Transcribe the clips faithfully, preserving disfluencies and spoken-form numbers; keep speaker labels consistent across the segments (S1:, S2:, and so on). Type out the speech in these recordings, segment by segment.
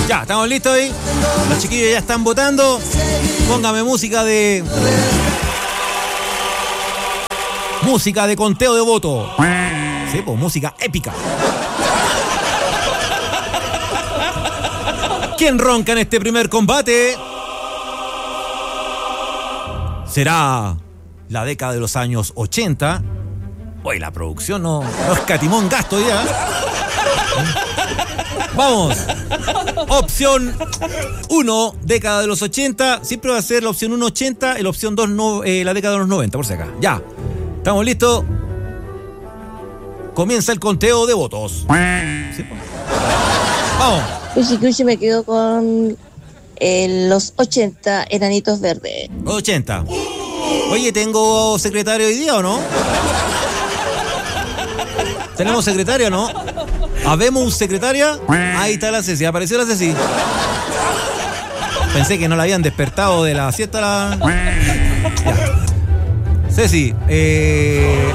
S1: Ya, ¿estamos listos ahí? Los chiquillos ya están votando. Póngame música de... Música de conteo de voto. Sí, pues música épica. ¿Quién ronca en este primer combate? ¿Será la década de los años ochenta? Oye, la producción no, no escatimó en gasto ya. Vamos. Opción uno, década de los ochenta. Siempre va a ser la opción uno, ochenta. Y la opción dos, no, eh, la década de los noventa, por si acá. Ya. ¿Estamos listos? Comienza el conteo de votos. ¿Sí? Vamos.
S2: Cuchi Cuchi me quedo con eh, los ochenta, Enanitos Verdes.
S1: ochenta. Oye, ¿tengo secretario hoy día o no? ¿Tenemos secretaria o no? ¿Habemos secretaria? Ahí está la Ceci, apareció la Ceci. Pensé que no la habían despertado de la siesta. La... Ya. Ceci, eh...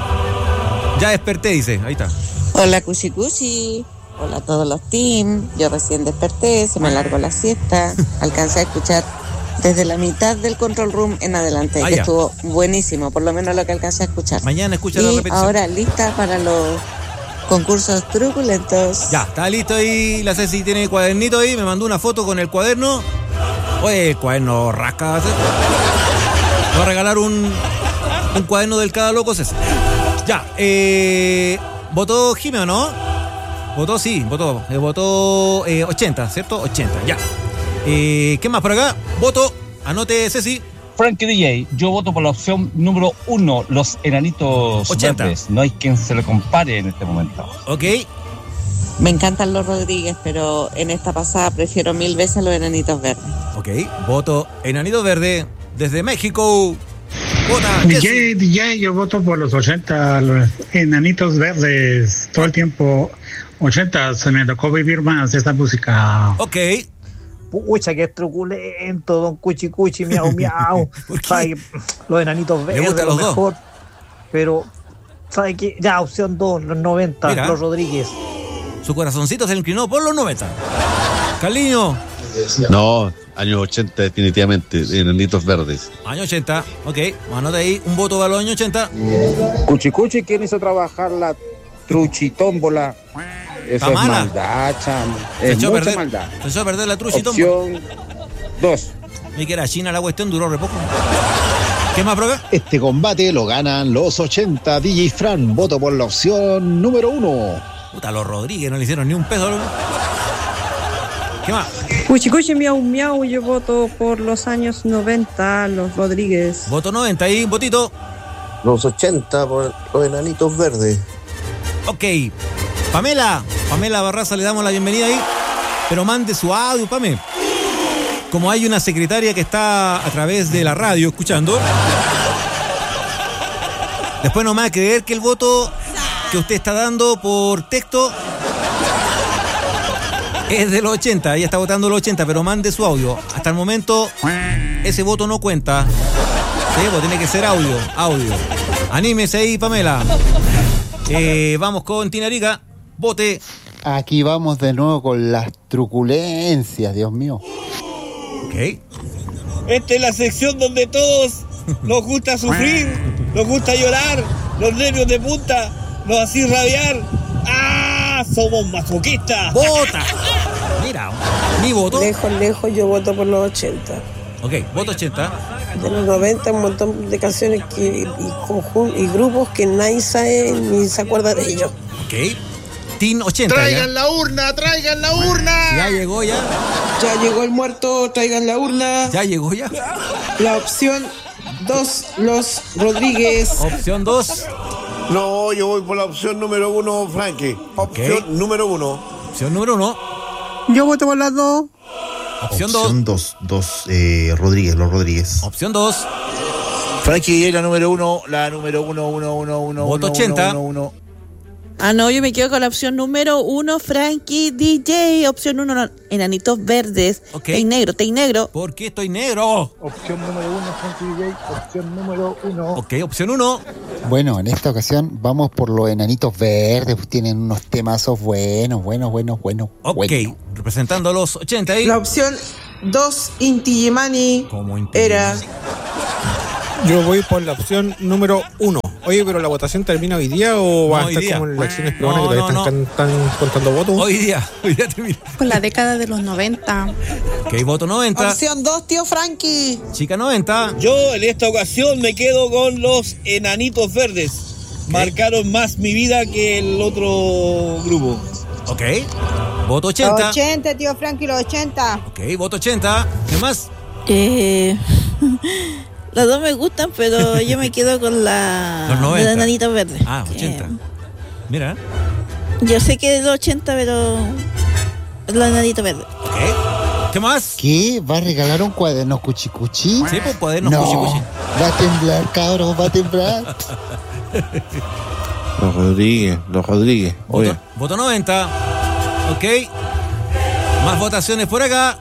S1: ya desperté, dice. Ahí está.
S2: Hola, Cuchi Cuchi. Hola a todos los teams. Yo recién desperté, se me alargó la siesta. Alcancé a escuchar desde la mitad del control room en adelante, ah, que ya. Estuvo buenísimo, por lo menos lo que alcancé a escuchar.
S1: Mañana escucha
S2: y
S1: la repetición.
S2: Ahora lista para los concursos truculentos.
S1: Ya, está listo ahí. La Ceci tiene el cuadernito ahí. Me mandó una foto con el cuaderno. Oye, el cuaderno rasca. Voy a regalar un, un cuaderno del cada loco, Ceci. Ya, eh... ¿votó Jimé o no? Votó, sí, votó. Eh, votó eh, ochenta, ¿cierto? ochenta, ya. Eh, ¿Qué más por acá? Voto, anote Ceci.
S3: Frankie D J, yo voto por la opción número uno, los Enanitos
S1: ochenta.
S3: Verdes. No hay quien se le compare en este momento.
S1: Ok.
S2: Me encantan los Rodríguez, pero en esta pasada prefiero mil veces los Enanitos Verdes.
S1: Ok, voto Enanitos Verdes desde México. Vota
S4: D J, D J, yo voto por los ochenta, los Enanitos Verdes. Todo el tiempo, ochenta, se me tocó vivir más esta música.
S1: Ok.
S5: Pucha, que es truculento, don Cuchi Cuchi, miau, miau. ¿Sabe que los Enanitos Verdes, lo mejor? Dos. Pero, ¿sabe qué? Ya, opción dos, los noventa, mira, los Rodríguez.
S1: Su corazoncito se le inclinó por los noventa. Carliño.
S6: No, años ochenta definitivamente, Enanitos Verdes.
S1: Año ochenta, ok, anota ahí un voto para los años ochenta.
S7: Cuchi Cuchi, ¿quién hizo trabajar la truchitómbola? Eso es maldad, chamo. Es mucha perder, maldad.
S1: Se echó a perder la truchitómbola.
S7: Opción dos.
S1: Ni que era China la cuestión, duró re poco. ¿Qué más, profe?
S6: Este combate lo ganan los ochenta. D J Fran, voto por la opción número uno.
S1: Puta, los Rodríguez no le hicieron ni un peso. ¿Qué más?
S8: Cuchi Cuchi, miau, miau, yo voto por los años noventa, los Rodríguez.
S1: Voto noventa, ahí, un votito.
S9: Los ochenta por los Enanitos Verdes.
S1: Ok. Pamela, Pamela Barraza, le damos la bienvenida ahí, pero mande su audio, Pame. Como hay una secretaria que está a través de la radio escuchando, después no me va a creer que el voto que usted está dando por texto es de los ochenta, ella está votando los ochenta, pero mande su audio. Hasta el momento ese voto no cuenta. Sí, pues tiene que ser audio, audio. Anímese ahí, Pamela. Eh, vamos con Tinarica. Vote.
S10: Aquí vamos de nuevo con las truculencias, Dios mío.
S1: Ok.
S11: Esta es la sección donde todos nos gusta sufrir, nos gusta llorar, los nervios de punta, nos hacen rabiar. ¡Ah! Somos masoquistas.
S1: ¡Vota! Mira, mi voto.
S12: Lejos, lejos, yo voto por los ochenta.
S1: Ok, voto ochenta.
S12: De los noventa, un montón de canciones que, y, conjun, y grupos que nadie sabe ni se acuerda de ellos.
S1: Ok. Team ochenta.
S11: ¡Traigan
S1: ya.
S11: la urna! ¡Traigan la urna!
S1: Ya llegó ya.
S12: Ya llegó el muerto, traigan la urna.
S1: Ya llegó ya.
S12: La opción dos, los Rodríguez.
S1: Opción dos.
S9: No, yo voy por la opción número uno, Frankie. Opción okay. número uno.
S1: Opción número uno.
S8: Yo voto por las dos.
S1: Opción dos.
S13: Opción dos, dos, eh, Rodríguez, los Rodríguez.
S1: Opción dos.
S11: Frankie, la número uno, la número uno, uno, uno, uno.
S1: Voto ochenta.
S11: Uno, uno, uno.
S14: Ah, no, yo me quedo con la opción número uno, Frankie D J. Opción uno, no, Enanitos Verdes.
S1: Ok.
S14: Estoy negro, estoy negro.
S1: ¿Por qué estoy negro?
S5: Opción número uno, Frankie D J. Opción número uno.
S1: Ok, opción uno.
S10: Bueno, en esta ocasión vamos por los Enanitos Verdes. Tienen unos temazos buenos, buenos, buenos, buenos.
S1: Ok,
S10: buenos.
S1: Representando a los ochenta y...
S12: La opción dos, Inti Illimani, era...
S15: Yo voy por la opción número uno. Oye, pero la votación termina hoy día o va no, a estar día. como en elecciones peruanas no, que todavía no, están, no. están contando votos.
S1: Hoy día, hoy día termina.
S14: Con la década de los noventa.
S1: Ok, voto noventa.
S12: Opción dos, tío Frankie.
S1: Chica noventa.
S11: Yo en esta ocasión me quedo con los Enanitos Verdes. ¿Qué? Marcaron más mi vida que el otro grupo.
S1: Ok. Voto ochenta.
S12: Los ochenta, tío Frankie, los ochenta.
S1: Ok, voto ochenta. ¿Qué más?
S14: Eh... Las dos me gustan, pero yo me quedo con la
S1: los noventa.
S14: De los Enanitos Verdes.
S1: Ah, ochenta. Que... Mira.
S14: Yo sé que es los ochenta, pero los Enanitos Verdes.
S1: Ok. ¿Qué más?
S10: ¿Qué? ¿Va a regalar un cuaderno cuchicuchi?
S1: Sí, pues cuadernos
S10: no.
S1: cuchicuchi.
S10: Va a temblar, cabrón, va a temblar.
S13: Los Rodríguez, los Rodríguez.
S1: Voto, voto noventa. Ok. Más votaciones por acá.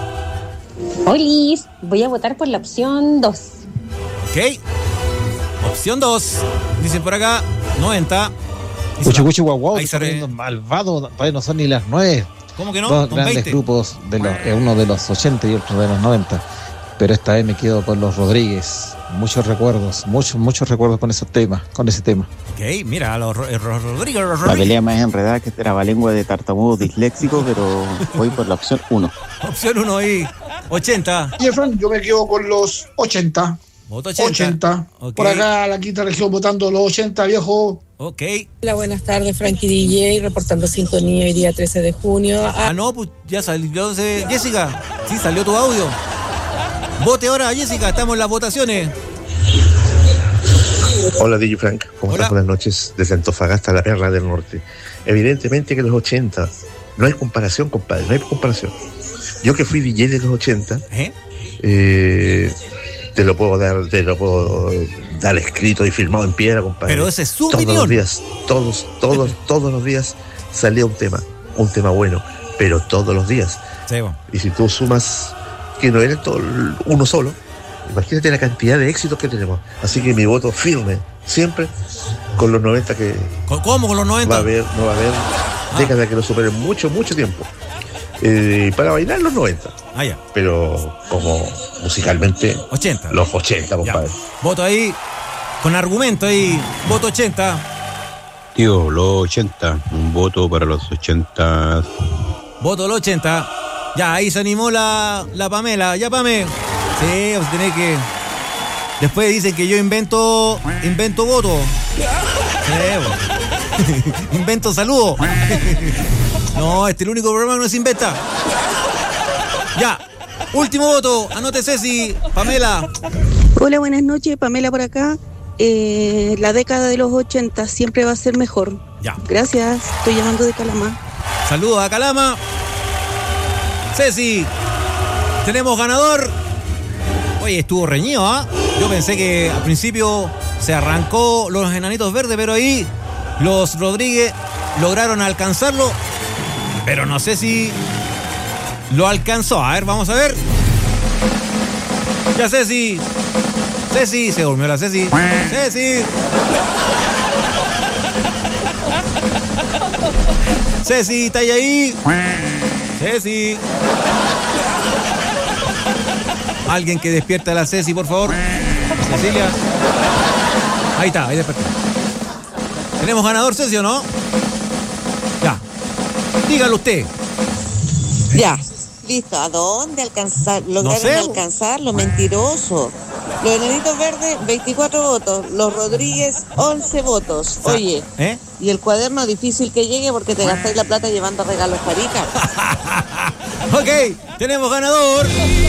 S16: Olis, voy a votar por la opción dos.
S1: Ok. Opción dos. Dicen por acá, noventa.
S6: Cuchi Cuchi Guau Guau, está poniendo malvado, todavía no son ni las nueve.
S1: ¿Cómo que no?
S6: Dos
S1: Con
S6: grandes
S1: veinte
S6: grupos, de los, eh, uno de los ochenta y otro de los noventa. Pero esta vez me quedo con los Rodríguez. Muchos recuerdos, muchos, muchos recuerdos con ese tema, con ese tema.
S1: Ok, mira, los, los, los Rodríguez, los Rodríguez.
S17: La pelea más enredada que trabalengua de tartamudo disléxico, pero voy por la opción uno.
S1: Opción uno ahí, ochenta.
S18: Y Efraín, yo me quedo con los ochenta.
S1: Voto ochenta.
S18: ochenta.
S1: Okay.
S18: Por acá, la quinta región, votando los ochenta, viejo.
S1: Ok.
S12: Hola, buenas tardes, Frankie D J, reportando sintonía hoy día trece de junio.
S1: Ah, ah no, pues ya salió ese... Jessica, sí, salió tu audio. Vote ahora, Jessica, estamos en las votaciones.
S13: Hola, D J Frank, ¿cómo
S1: Hola.
S13: estás? Buenas noches, desde Antofagasta, la perra del norte. Evidentemente que los ochenta, no hay comparación, compadre, no hay comparación. Yo que fui D J de los ochenta,
S1: ¿Eh?
S13: Eh, te lo puedo dar, te lo puedo dar escrito y firmado en piedra, compadre.
S1: Pero ese es su
S13: todos
S1: opinión.
S13: Los días, todos, todos, todos los días salía un tema, un tema bueno, pero todos los días.
S1: Sí, bueno.
S13: Y si tú sumas que no era todo uno solo, imagínate la cantidad de éxitos que tenemos. Así que mi voto firme, siempre, con los noventa que...
S1: ¿Cómo con los noventa?
S13: Va a haber, no va a haber ah. décadas que lo superen mucho, mucho tiempo. Eh, para bailar los noventa.
S1: Ah, ya.
S13: Pero como musicalmente...
S1: ochenta.
S13: Los ochenta, compadre.
S1: Ya. Voto ahí, con argumento ahí, voto ochenta.
S19: Tío, los ochenta, un voto para los ochenta.
S1: Voto los ochenta. Ya, ahí se animó la, la Pamela. Ya, Pame. Sí, vas a tener que... Después dicen que yo invento invento voto. Sí, invento saludo. No, este es el único programa que no se inventa. Ya, último voto. Anote, Ceci. Pamela.
S8: Hola, buenas noches. Pamela por acá. Eh, la década de los ochenta siempre va a ser mejor.
S1: Ya.
S8: Gracias. Estoy llamando de Calama.
S1: Saludos a Calama. Ceci, tenemos ganador. Oye, estuvo reñido, ¿ah? ¿eh? Yo pensé que al principio se arrancó los Enanitos Verdes, pero ahí los Rodríguez lograron alcanzarlo. Pero no sé si lo alcanzó. A ver, vamos a ver. Ya, Ceci. Ceci, se durmió la Ceci. Ceci. Ceci, ¿está ahí? Ceci. Alguien que despierte a la Ceci, por favor. Cecilia. Ahí está, ahí despertó. ¿Tenemos ganador, Ceci, o no? Ya. Dígalo usted.
S2: Ya. Listo. ¿A dónde alcanzar? Lograron
S1: No sé.
S2: alcanzar lo mentiroso. Los Enanitos Verdes, veinticuatro votos. Los Rodríguez, once votos. Oye,
S1: ¿Eh?
S2: y el cuaderno difícil que llegue porque te gastáis la plata llevando regalos para Ica.
S1: Ok, tenemos ganador.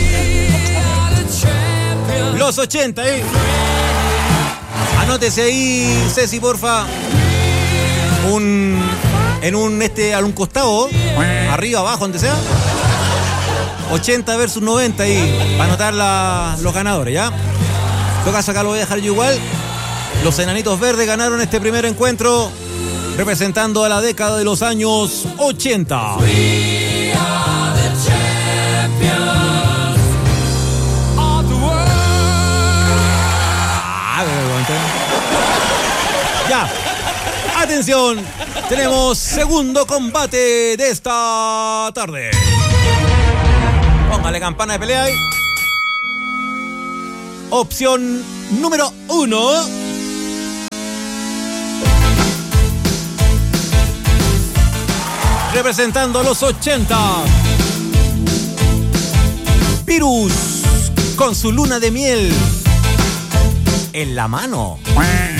S1: Los ochenta, ¿eh? Anótese ahí, Ceci, porfa. Un... En un, este, a un costado. Arriba, abajo, donde sea. ochenta versus noventa ahí. Para anotar la, los ganadores, ¿ya? En todo caso, acá lo voy a dejar yo igual. Los Enanitos Verdes ganaron este primer encuentro, representando a la década de los años ochenta. Ya, Atención, tenemos segundo combate de esta tarde. Póngale campana de pelea ahí. Opción número uno. Representando los ochenta. Virus con su luna de miel en la mano.